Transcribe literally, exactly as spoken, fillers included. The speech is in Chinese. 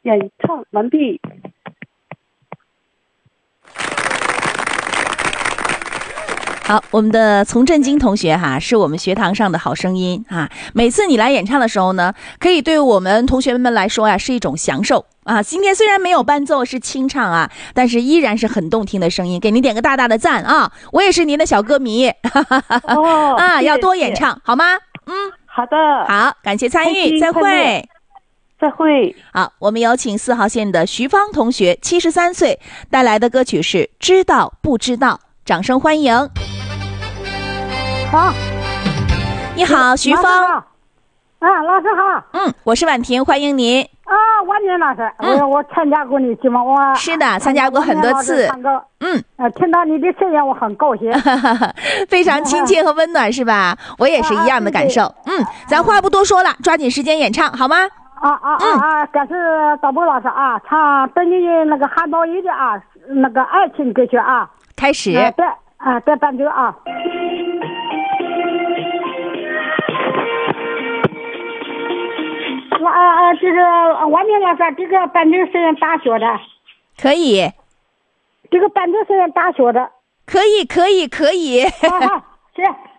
演唱完毕。 好，我们的丛振金同学哈，是我们学堂上的好声音哈。每次你来演唱的时候呢，可以对我们同学们来说呀，是一种享受啊。今天虽然没有伴奏，是清唱啊，但是依然是很动听的声音，给您点个大大的赞啊！我也是您的小歌迷， 哦， 啊， 谢谢要多演唱好吗？嗯， 好的， 好，感谢参与，再开心快乐会。 再会。 好，我们有请四号线的徐芳同学，七十三岁，带来的歌曲是《知道不知道》，掌声欢迎。 好， 你好，徐芳。 啊，老师好。 嗯，我是婉婷，欢迎您。 啊，婉婷老师， 嗯、 我我参加过你节目，我是的，参加过很多次。 嗯，呃，听到你的声音，我很高兴， 非常亲切和温暖，是吧？我也是一样的感受。 啊、 嗯，咱话不多说了，抓紧时间演唱，好吗？ 啊啊啊啊！感谢导播老师啊，唱等你那个韩宝仪的啊，那个爱情歌曲啊， 开始。 啊，对啊，对伴奏啊。我啊啊，这个婉婷老师，这个伴奏是用大学的， 可以。 这个伴奏是用大学的， 可以，可以，可以。 好好，行。